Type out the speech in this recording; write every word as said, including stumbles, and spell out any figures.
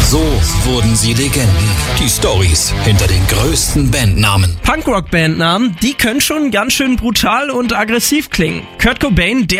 So wurden sie Legenden. Die Storys hinter den größten Bandnamen. Punkrock-Bandnamen, die können schon ganz schön brutal und aggressiv klingen. Kurt Cobain, der